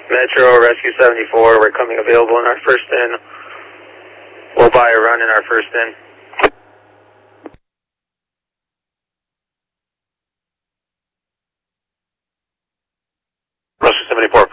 Metro, Rescue 74, we're coming available in our first in. We'll buy a run in our first in. Rescue 74.